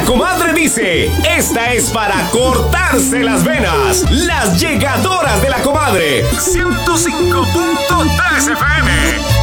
La comadre dice, esta es para cortarse las venas. Las llegadoras de la comadre. 105.3 FM.